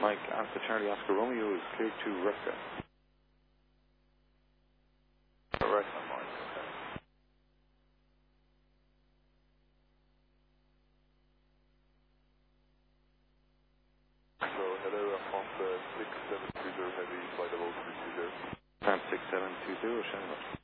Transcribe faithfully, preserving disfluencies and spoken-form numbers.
Mike, Alpha Charlie Oscar Romeo is clear to Russia. Correct, I'm Mike. Okay. So, hello, France uh, six seven two zero heavy, flight level three two zero. France six seven two zero, Shannon.